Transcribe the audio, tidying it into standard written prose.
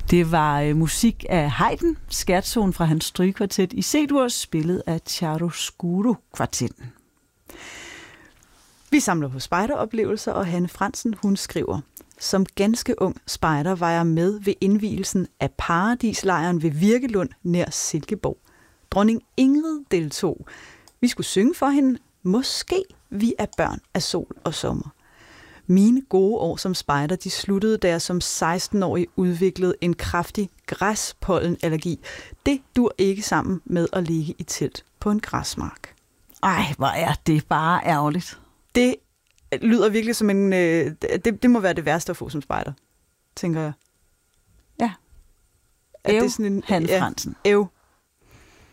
Det var musik af Haydn, Scherzo fra hans strygekvartet i C-dur, spillet af Chiaroscuro-kvartetten. Vi samler på spejderoplevelser, og Hanne Fransen, hun skriver: Som ganske ung spejder var jeg med ved indvielsen af Paradislejren ved Virkelund nær Silkeborg. Dronning Ingrid deltog. Vi skulle synge for hende. Måske vi er børn af sol og sommer. Mine gode år som spejder, de sluttede, da jeg som 16-årig udviklede en kraftig græspollenallergi. Det dur ikke sammen med at ligge i telt på en græsmark. Ej, hvor er det bare ærgerligt. Det lyder virkelig som en... Det må være det værste at få som spejder, tænker jeg. Ja. Det sådan en, Hanne Fransen. Æv.